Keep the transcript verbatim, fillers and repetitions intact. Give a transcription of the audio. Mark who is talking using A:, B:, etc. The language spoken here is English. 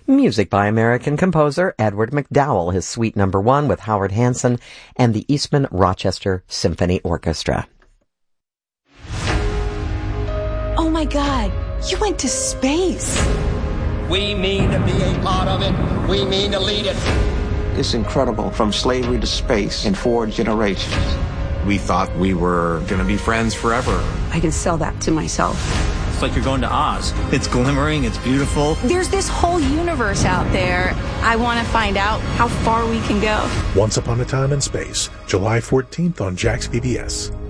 A: Music by American composer Edward McDowell, his Suite Number One with Howard Hanson and the Eastman Rochester Symphony Orchestra.
B: Oh my God, you went to space.
C: We mean to be a part of it. We mean to lead it.
D: It's incredible, from slavery to space in four generations.
E: We thought we were going to be friends forever.
B: I can sell that to myself.
F: It's like you're going to Oz. It's glimmering, it's beautiful.
B: There's this whole universe out there. I want to find out how far we can go.
G: Once Upon a Time in Space, July fourteenth on Jax P B S.